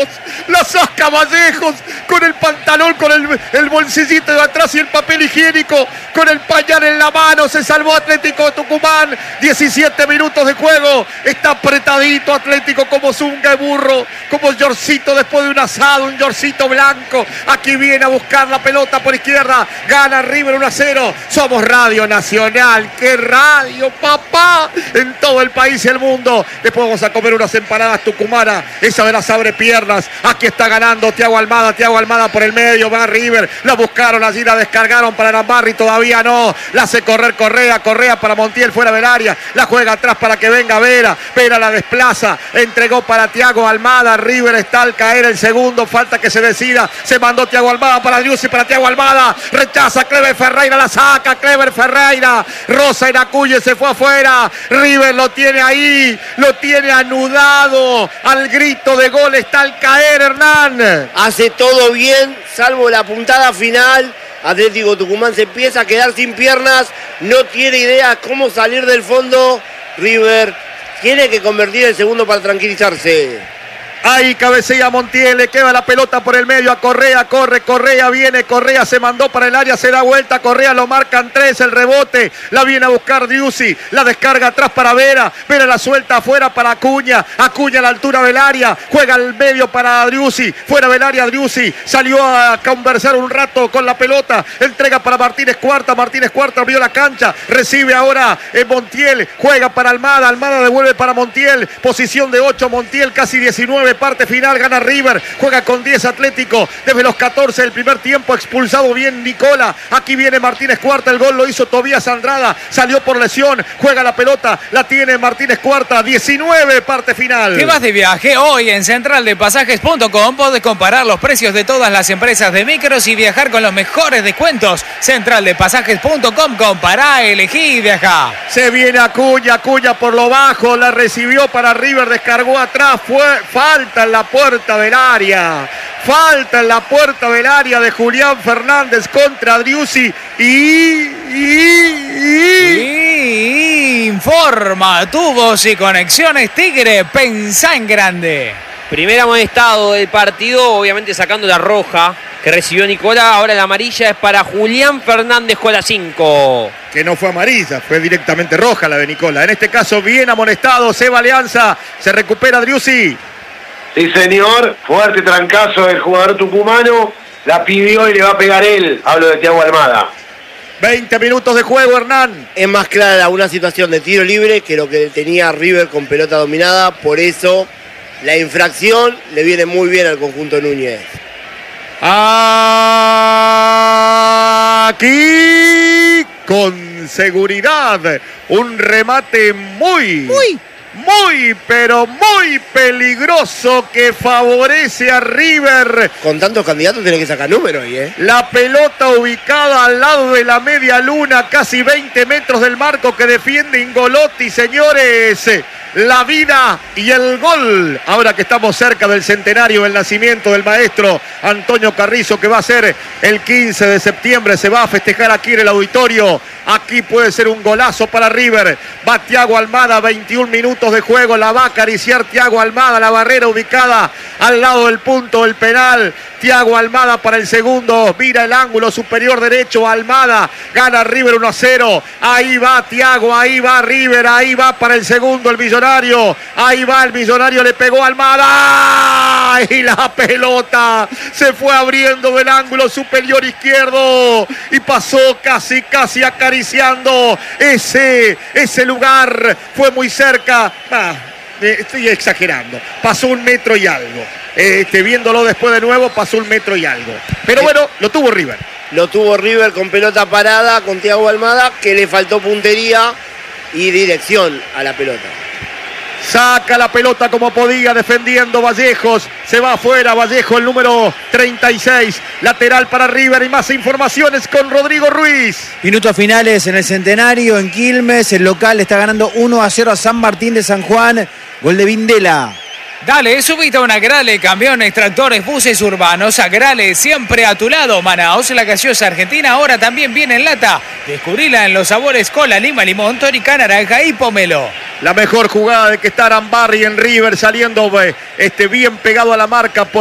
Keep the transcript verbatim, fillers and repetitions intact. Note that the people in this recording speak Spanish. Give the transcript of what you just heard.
La saca Vallejos con el pantalón, con el, el bolsillito de atrás y el papel higiénico, con el pañal en la mano. Se salvó Atlético de Tucumán. diecisiete minutos de juego. Está apretadito Atlético como zunga de burro, como yorcito después de un asado, un yorcito blanco. Aquí viene a buscar la pelota por izquierda. Gana River uno a cero. Somos Radio Nacional. ¡Qué radio, papá! En todo el país y el mundo. Después vamos a comer unas empanadas tucumanas. Esa de las abre piernas. Aquí está ganando Thiago Almada, Thiago Almada por el medio, va River, la buscaron allí, la descargaron para Nambarri, todavía no, la hace correr Correa, Correa para Montiel fuera del área, la juega atrás para que venga Vera, Vera la desplaza, entregó para Thiago Almada, River está al caer el segundo, falta que se decida, se mandó Thiago Almada para Driussi, para Thiago Almada, rechaza Clever Ferreira, la saca Clever Ferreira, Rosa Iracuye se fue afuera, River lo tiene ahí, lo tiene anudado, al grito de gol está al caer Hernán. Hace todo bien, salvo la puntada final. Atlético Tucumán se empieza a quedar sin piernas, no tiene idea cómo salir del fondo. River tiene que convertir el segundo para tranquilizarse. Ahí cabecea Montiel, le queda la pelota por el medio a Correa, corre, Correa viene, Correa se mandó para el área, se da vuelta, Correa lo marcan tres, el rebote, la viene a buscar Driussi, la descarga atrás para Vera, Vera la suelta afuera para Acuña, Acuña a la altura del área, juega al medio para Driussi, fuera del área Driussi, salió a conversar un rato con la pelota, entrega para Martínez Cuarta, Martínez Cuarta abrió la cancha, recibe ahora eh, Montiel, juega para Almada, Almada devuelve para Montiel, posición de ocho, Montiel casi diecinueve, parte final, gana River, juega con diez Atlético, desde los catorce del primer tiempo, expulsado bien Nicola, aquí viene Martínez Cuarta, el gol lo hizo Tobías Andrada, salió por lesión, juega la pelota, la tiene Martínez Cuarta, diecinueve, parte final. ¿Qué vas de viaje? Hoy en central de pasajes punto com podés comparar los precios de todas las empresas de micros y viajar con los mejores descuentos. central de pasajes punto com, compará, elegí y viajá. Se viene Acuña, Acuña por lo bajo, la recibió para River, descargó atrás, fue falta en la puerta del área, falta en la puerta del área de Julián Fernández contra Driussi y, y, y... y informa tubos y conexiones Tigre, pensá en grande. Primer amonestado del partido, obviamente sacando la roja que recibió Nicolás, ahora la amarilla es para Julián Fernández con la cinco. Que no fue amarilla, fue directamente roja la de Nicola. En este caso bien amonestado, Seba Alianza, se recupera Driussi. Sí, señor, fuerte trancazo del jugador tucumano, la pidió y le va a pegar él, hablo de Thiago Almada. veinte minutos de juego, Hernán. Es más clara una situación de tiro libre que lo que tenía River con pelota dominada, por eso la infracción le viene muy bien al conjunto Núñez. Aquí, con seguridad, un remate muy... Muy... Muy, pero muy peligroso que favorece a River. Con tantos candidatos tiene que sacar números ahí, ¿eh? La pelota ubicada al lado de la media luna, casi veinte metros del marco que defiende Ingolotti, señores. La vida y el gol. Ahora que estamos cerca del centenario del nacimiento del maestro Antonio Carrizo, que va a ser el quince de septiembre, se va a festejar aquí en el auditorio. Aquí puede ser un golazo para River. Va Thiago Almada, veintiún minutos de juego, la va a acariciar Thiago Almada, la barrera ubicada al lado del punto del penal. Thiago Almada para el segundo, mira el ángulo superior derecho, Almada, gana River uno a cero. Ahí va Thiago, ahí va River, ahí va para el segundo el Millonario, ahí va el Millonario, le pegó a Almada y la pelota se fue abriendo del ángulo superior izquierdo y pasó casi casi acariciando ese, ese lugar, fue muy cerca. Ah, estoy exagerando, pasó un metro y algo. Este, viéndolo después de nuevo, pasó un metro y algo. Pero bueno, lo tuvo River. Lo tuvo River con pelota parada, con Thiago Almada, que le faltó puntería y dirección a la pelota. Saca la pelota como podía, defendiendo Vallejos. Se va afuera Vallejo, el número treinta y seis. Lateral para River y más informaciones con Rodrigo Ruiz. Minutos finales en el Centenario, en Quilmes. El local está ganando uno a cero a San Martín de San Juan. Gol de Vindela. Dale, subite a una Grale, camiones, tractores, buses urbanos. A Grale, siempre a tu lado. Manaos, la gaseosa argentina, ahora también viene en lata. Descubrila en los sabores cola, lima, limón, tónica, naranja y pomelo. La mejor jugada de que está Arambarri en River, saliendo este, bien pegado a la marca.